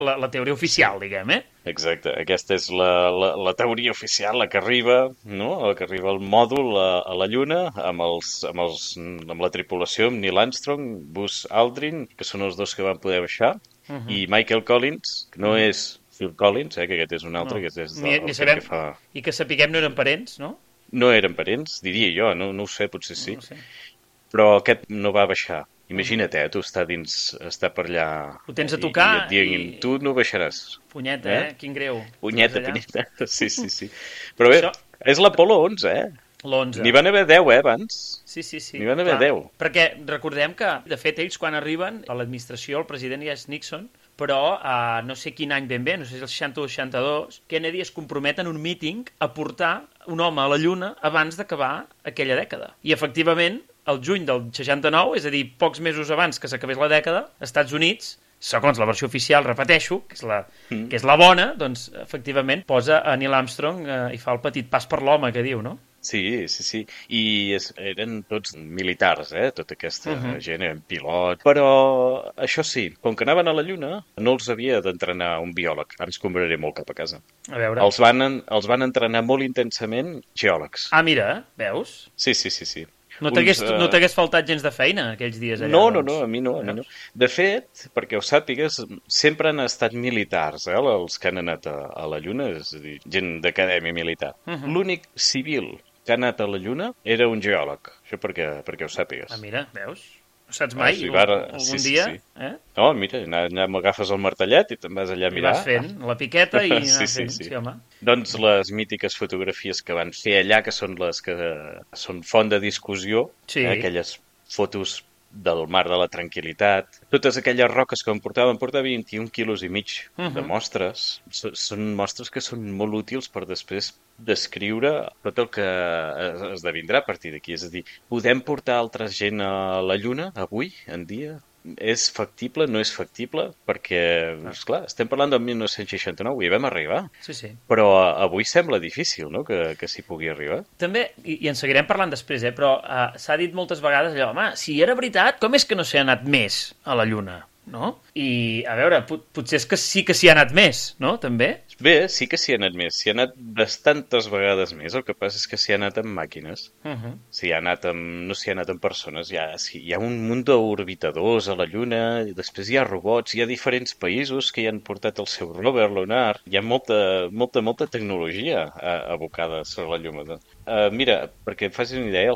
la teoria oficial, diguem, Exacte, aquesta és la teoria oficial, la que arriba, no? La que arriba al mòdul a la Lluna amb la tripulació, amb Neil Armstrong, Buzz Aldrin, que són els dos que van poder baixar, i Michael Collins, que no és Phil Collins, que aquest és un altre, No. que és Ni el que sabem, fa... i que sapiguem no eren parents, no? No eren parents, diria jo, no ho sé, potser sí, No ho sé. però aquest no va baixar. Imagina't, tu estar per allà Ho tens a i tocar et diguin, i... tu no baixaràs. Punyeta, Quin greu. Punyeta, Estàs allà. punyeta. Sí, sí, sí. Però bé, Això, és l'Apolo 11, l'11. N'hi van haver 10, abans. Sí, sí, sí. N'hi van haver clar. 10. Perquè recordem que, de fet, ells quan arriben a l'administració, el president ja és Nixon, però no sé quin any ben bé, no sé si el 60 o 62, Kennedy es compromet en un míting a portar un home a la Lluna abans d'acabar aquella dècada. I, efectivament, el juny del 69, és a dir, pocs mesos abans que s'acabés la dècada, als Estats Units, segons la versió oficial, repeteixo, que és la bona, doncs, efectivament, posa a Neil Armstrong i fa el petit pas per l'home, que diu, no? Sí, sí, sí. I eren tots militars, tota aquesta gent, eren pilots. Però això sí, com que anaven a la Lluna, no els havia d'entrenar un biòleg. Ara ens conveniré molt cap a casa. A veure... Els van entrenar molt intensament geòlegs. Ah, mira, veus? Sí, sí, sí, sí. No t'hagués faltat gens de feina aquells dies allà, No, doncs. a mi no, a mi no. De fet, perquè ho sàpigues, sempre han estat militars, els que han anat a la Lluna, és a dir, gent d'acadèmia militar. L'únic civil que ha anat a la Lluna era un geòleg, això perquè ho sàpigues. Ah, mira, veus? No saps mai, sí, algun dia, sí. No, mira, allà m'agafes el martellet i te'n vas allà a I mirar. vas fent la piqueta i anar Sí, fent, sí. sí, home. Doncs les mítiques fotografies que van fer allà, que són les que són font de discussió, Sí. Aquelles fotos del mar de la tranquil·litat, totes aquelles roques que em portaven 21 quilos i mig de mostres, són mostres que són molt útils per després descriure tot el que esdevindrà a partir d'aquí. És a dir, podem portar altra gent a la Lluna avui en dia? És factible, no és factible? Perquè, esclar, estem parlant del 1969 i vam arribar. Sí, sí. Però avui sembla difícil, no?, que s'hi pugui arribar. També, i en seguirem parlant després, però s'ha dit moltes vegades allò, home, si era veritat, com és que no s'hi ha anat més a la Lluna? No? I, a veure, potser és que sí que s'hi ha anat més, no?, també? Bé, sí que s'hi ha anat més. S'hi ha anat bastantes vegades més. El que passa és que s'hi ha anat amb màquines. S'hi ha anat no s'hi ha anat amb persones. Hi ha un munt d'orbitadors a la Lluna, i després hi ha robots, hi ha diferents països que hi han portat el seu rover lunar. Hi ha molta tecnologia abocada sobre la Lluna. Mira, perquè et facis una idea,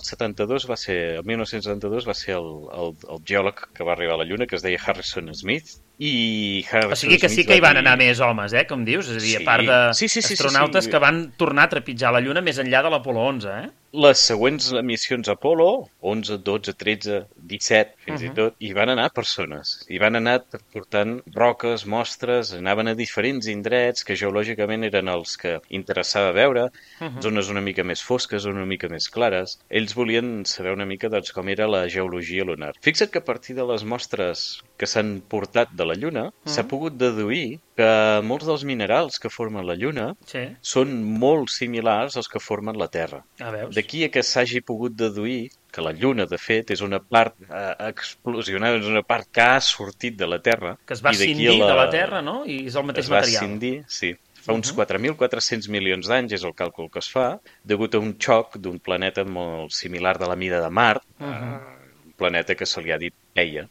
el 1972 va ser el geòleg que va arribar a la Lluna, que es deia Harrison Smith, i Harrison O sigui que sí Smith que hi van dir- anar més homes, com dius? És a dir, Sí. a part Sí, d'astronautes que van tornar a trepitjar la Lluna més enllà de l'Apolo 11, Les següents missions Apolo, 11, 12, 13, 17, fins i tot, hi van anar persones. Hi van anar portant roques, mostres, anaven a diferents indrets que geològicament eren els que interessava veure, zones una mica més fosques, una mica més clares. Ells volien saber una mica doncs, com era la geologia lunar. Fixa't que a partir de les mostres que s'han portat de la Lluna, s'ha pogut deduir que molts dels minerals que formen la Lluna Sí. són molt similars als que formen la Terra. Ah, veus? D'aquí a que s'hagi pogut deduir que la Lluna, de fet, és una part explosionada, és una part que ha sortit de la Terra. Que es va i d'aquí cindir de la Terra, no? I és el mateix Es va material. cindir, sí. Fa uns 4.400 milions d'anys és el càlcul que es fa, degut a un xoc d'un planeta molt similar de la mida de Mart, un planeta que se li ha dit Eia.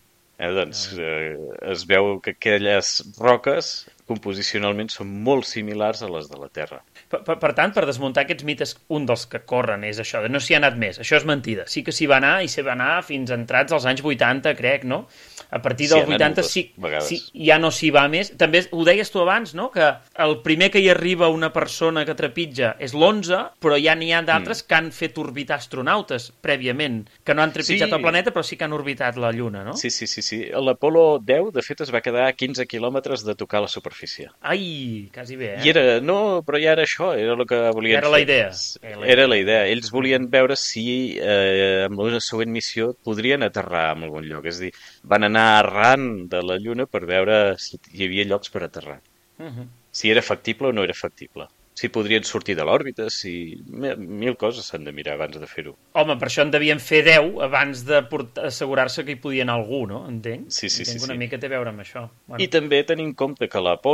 Es veu que aquelles roques composicionalment són molt similars a les de la Terra. Per tant, per desmuntar aquests mites, un dels que corren és això, de no s'hi ha anat més. Això és mentida. Sí que s'hi va anar, i s'hi va anar fins entrats als anys 80, crec, no? A partir S'hi dels ha anat 80 moltes vegades. sí, ja no s'hi va més. També ho deies tu abans, no?, que el primer que hi arriba una persona que trepitja és l'11, però ja n'hi ha d'altres que han fet orbitar astronautes prèviament, que no han trepitjat Sí. el planeta, però sí que han orbitat la Lluna, no? Sí. L'Apolo 10, de fet, es va quedar a 15 quilòmetres de tocar la superfície. Ai, quasi bé, I era, no, però ja era això, era el que volien Era fer. la idea. Era la idea. Ells volien veure si amb la següent missió podrien aterrar en algun lloc. És a dir, van anar arran de la Lluna per veure si hi havia llocs per aterrar. Si era factible o no era factible. si podrien sortir de l'òrbita, si... Mil coses s'han de mirar abans de fer-ho. Home, per això en devien fer 10 abans d'assegurar-se que hi podia anar algú, no? Entenc? Sí. Una mica té a veure amb això. I també tenir en compte que l'Apollo